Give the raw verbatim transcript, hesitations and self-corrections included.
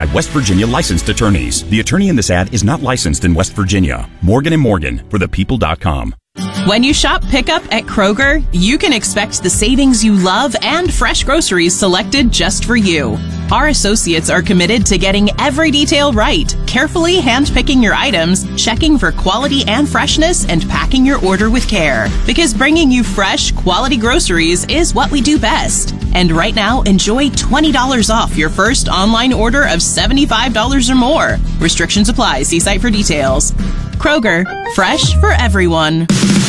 West Virginia licensed attorneys. The attorney in this ad is not licensed in West Virginia. Morgan and Morgan for the people dot com. When you shop pickup at Kroger, you can expect the savings you love and fresh groceries selected just for you. Our associates are committed to getting every detail right, carefully handpicking your items, checking for quality and freshness, and packing your order with care. Because bringing you fresh, quality groceries is what we do best. And right now, enjoy twenty dollars off your first online order of seventy-five dollars or more. Restrictions apply. See site for details. Kroger, fresh for everyone.